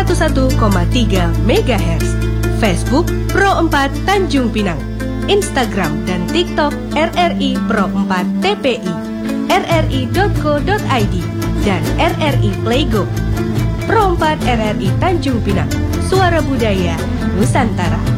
101,3 MHz. Facebook Pro 4 Tanjung Pinang. Instagram dan TikTok RRI Pro 4 TPI, rri.co.id, dan RRI Playgo. Pro 4 RRI Tanjung Pinang, suara budaya Nusantara.